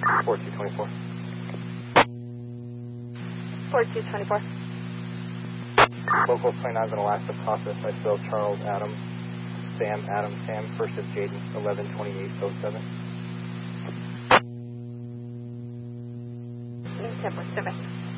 4224. 4224. Local 29's in Alaska process. I spelled Charles Adam, Sam, first is Jaden, 112807. 10.7.